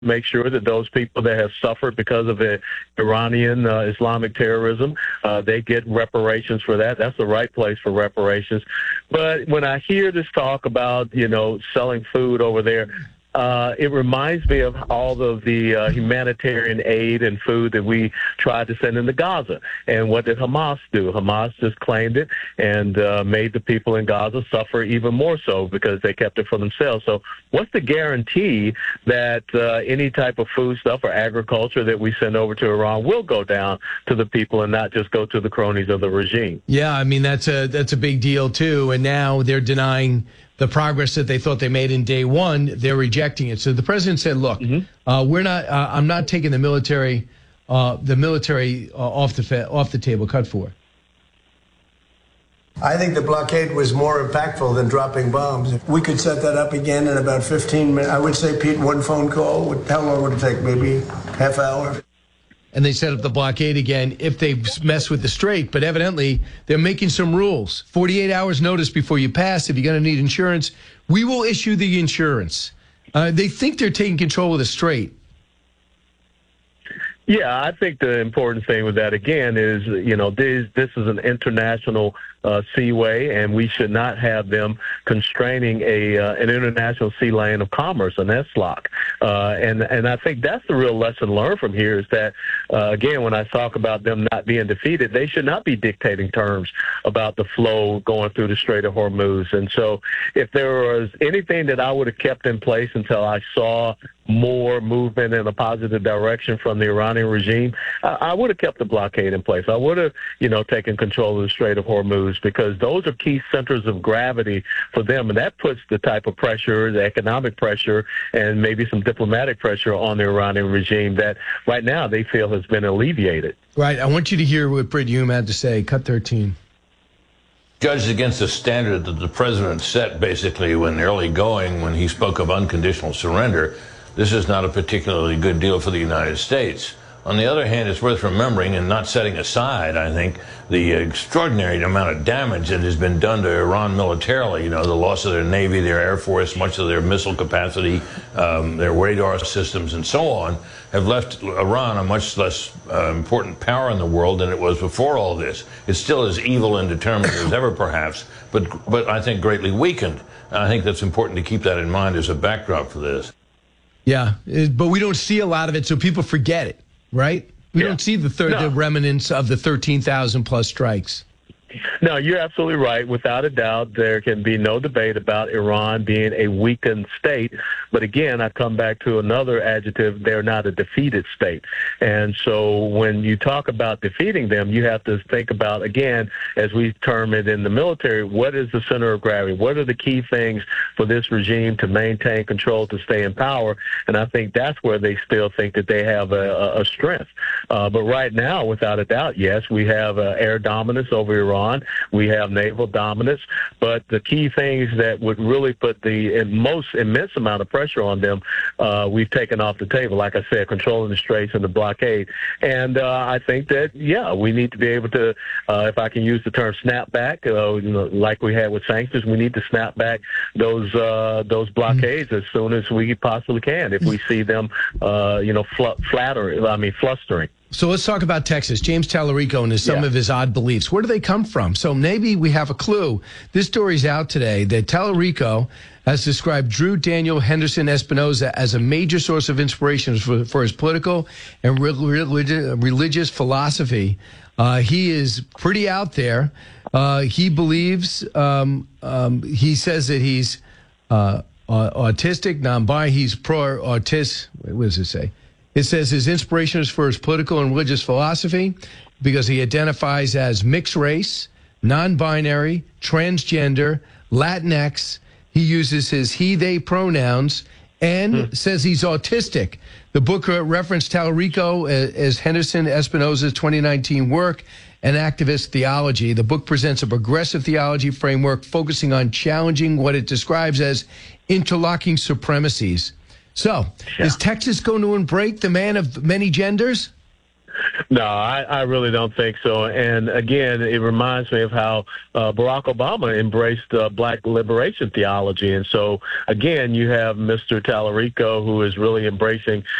make sure that those people that have suffered because of the Iranian Islamic terrorism, they get reparations for that. That's the right place for reparations. But when I hear this talk about, selling food over there, it reminds me of all of the humanitarian aid and food that we tried to send into Gaza. And what did Hamas do? Hamas just claimed it and made the people in Gaza suffer even more so because they kept it for themselves. So what's the guarantee that any type of food stuff or agriculture that we send over to Iran will go down to the people and not just go to the cronies of the regime? Yeah, I mean, that's a big deal, too. And now they're denying the progress that they thought they made in day one. They're rejecting it. So the president said, look, we're not, I'm not taking the military off the table. Cut 4. I think the blockade was more impactful than dropping bombs. If we could set that up again in about 15 minutes, I would say, Pete, one phone call, how long would it take? Maybe half hour? And they set up the blockade again if they mess with the Strait. But evidently, they're making some rules. 48 hours notice before you pass. If you're going to need insurance, we will issue the insurance. They think they're taking control of the Strait. Yeah, I think the important thing with that, again, is, this is an international seaway, and we should not have them constraining an international sea lane of commerce, an SLOC. And I think that's the real lesson learned from here is that, again, when I talk about them not being defeated, they should not be dictating terms about the flow going through the Strait of Hormuz. And so if there was anything that I would have kept in place until I saw more movement in a positive direction from the Iranian regime, I would have kept the blockade in place. I would have, taken control of the Strait of Hormuz, because those are key centers of gravity for them. And that puts the type of pressure, the economic pressure, and maybe some diplomatic pressure on the Iranian regime that right now they feel has been alleviated. Right. I want you to hear what Brit Hume had to say. Cut 13. Judged against the standard that the president set basically when he spoke of unconditional surrender, this is not a particularly good deal for the United States. On the other hand, it's worth remembering and not setting aside, I think, the extraordinary amount of damage that has been done to Iran militarily. The loss of their Navy, their Air Force, much of their missile capacity, their radar systems, and so on, have left Iran a much less important power in the world than it was before all this. It's still as evil and determined as ever, perhaps, but I think greatly weakened. And I think that's important to keep that in mind as a backdrop for this. Yeah, but we don't see a lot of it, so people forget it. Right? We don't see the remnants of the 13,000 plus strikes. No, you're absolutely right. Without a doubt, there can be no debate about Iran being a weakened state. But again, I come back to another adjective. They're not a defeated state. And so when you talk about defeating them, you have to think about, again, as we term it in the military, what is the center of gravity? What are the key things for this regime to maintain control, to stay in power? And I think that's where they still think that they have a strength. But right now, without a doubt, yes, we have air dominance over Iran. We have naval dominance, but the key things that would really put the most immense amount of pressure on them, we've taken off the table. Like I said, controlling the straits and the blockade. And I think that, we need to be able to, if I can use the term snap back, like we had with sanctions, we need to snap back those blockades as soon as we possibly can if we see them, flustering. So let's talk about Texas. James Tallarico and some of his odd beliefs. Where do they come from? So maybe we have a clue. This story's out today that Tallarico has described Drew Daniel Henderson Espinoza as a major source of inspiration for his political and religious philosophy. He is pretty out there. He believes, he says that he's autistic, non-binary. He's pro-autistic. What does it say? It says his inspiration is for his political and religious philosophy because he identifies as mixed race, non-binary, transgender, Latinx. He uses his he, they pronouns and says he's autistic. The book referenced Tallarico as Henderson Espinoza's 2019 work and activist theology. The book presents a progressive theology framework focusing on challenging what it describes as interlocking supremacies. So, is Texas going to embrace the man of many genders? No, I really don't think so. And again, it reminds me of how Barack Obama embraced black liberation theology. And so, again, you have Mr. Tallarico, who is really embracing